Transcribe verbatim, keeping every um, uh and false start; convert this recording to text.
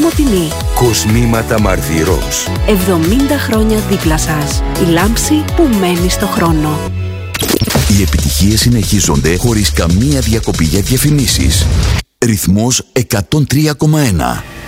Κομοτηνή. Κοσμήματα Μαρδυρός. εβδομήντα χρόνια δίπλα σας. Η λάμψη που μένει στο χρόνο. Οι επιτυχίες συνεχίζονται χωρίς καμία διακοπή για διαφημίσεις. Ρυθμός εκατόν τρία κόμμα ένα.